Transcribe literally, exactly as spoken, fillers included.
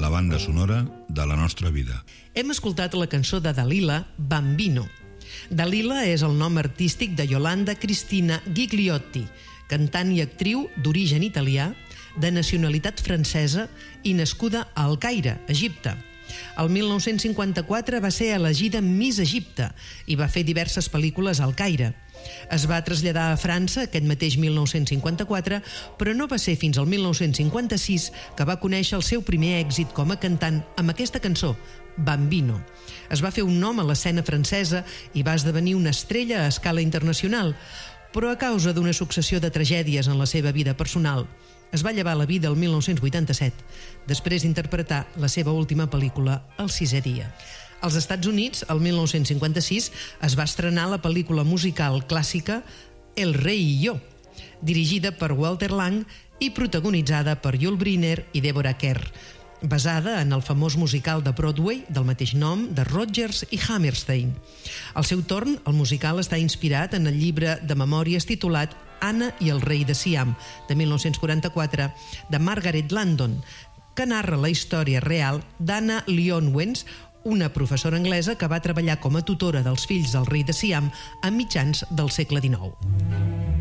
la banda sonora de la nostra vida. Hem escoltat la cançó de Dalila, Bambino. Dalila és el nom artístic de Yolanda Cristina Gigliotti, cantant i actriu d'origen italià, de nacionalitat francesa i nascuda a El Caire, Egipte. El mil nou-cents cinquanta-quatre va ser elegida Miss Egipte i va fer diverses pel·lícules al Caire. Es va traslladar a França aquest mateix mil nou-cents cinquanta-quatre, però no va ser fins al mil nou-cents cinquanta-sis que va conèixer el seu primer èxit com a cantant amb aquesta cançó, Bambino. Es va fer un nom a l'escena francesa i va esdevenir una estrella a escala internacional, però a causa d'una successió de tragèdies en la seva vida personal, es va llevar la vida el mil nou-cents vuitanta-set, després d'interpretar la seva última pel·lícula, El sisè dia. Als Estats Units, el mil nou-cents cinquanta-sis, es va estrenar la pel·lícula musical clàssica El rei i jo, dirigida per Walter Lang i protagonitzada per Yul Brynner i Deborah Kerr, basada en el famós musical de Broadway del mateix nom de Rodgers i Hammerstein. Al seu torn, el musical està inspirat en el llibre de memòries titulat Anna i el rei de Siam, de mil nou-cents quaranta-quatre, de Margaret Landon, que narra la història real d'Anna Leonwens, una professora anglesa que va treballar com a tutora dels fills del rei de Siam a mitjans del segle dinou.